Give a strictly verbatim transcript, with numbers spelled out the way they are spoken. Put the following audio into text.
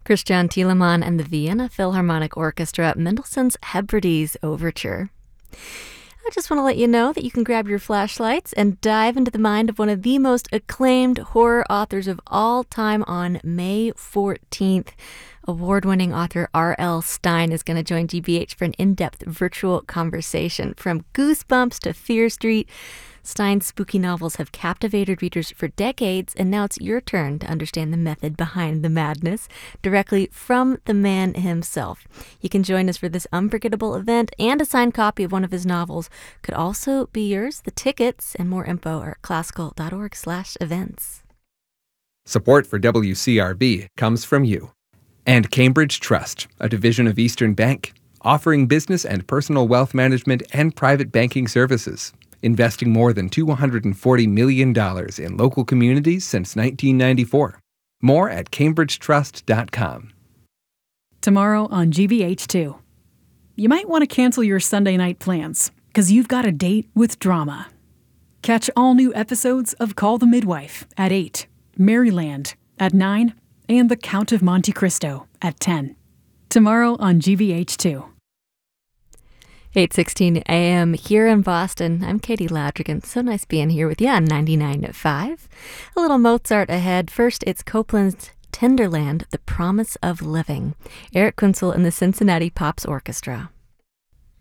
Christian Thielemann and the Vienna Philharmonic Orchestra, Mendelssohn's Hebrides Overture. I just want to let you know that you can grab your flashlights and dive into the mind of one of the most acclaimed horror authors of all time on May fourteenth. Award-winning author R L. Stine is going to join G B H for an in-depth virtual conversation. From Goosebumps to Fear Street, Stine's spooky novels have captivated readers for decades, and now it's your turn to understand the method behind the madness directly from the man himself. You can join us for this unforgettable event, and a signed copy of one of his novels could also be yours. The tickets and more info are at classical.org slash events. Support for W C R B comes from you. And Cambridge Trust, a division of Eastern Bank, offering business and personal wealth management and private banking services, investing more than two hundred forty million dollars in local communities since nineteen ninety-four. More at cambridge trust dot com. Tomorrow on G B H two. You might want to cancel your Sunday night plans, because you've got a date with drama. Catch all new episodes of Call the Midwife at eight, Maryland at nine, and The Count of Monte Cristo at ten. Tomorrow on G B H two. eight sixteen a.m. here in Boston. I'm Katie Ladrigan. So nice being here with you on ninety-nine point five. A little Mozart ahead. First, it's Copland's Tenderland, The Promise of Living. Eric Kunzel and the Cincinnati Pops Orchestra.